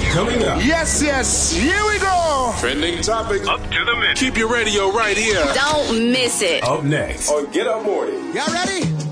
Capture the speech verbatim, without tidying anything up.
Coming up. Yes, yes, here we go. Trending topics. Up to the minute. Keep your radio right here. Don't miss it. Up next on Get Up Morning. Y'all ready?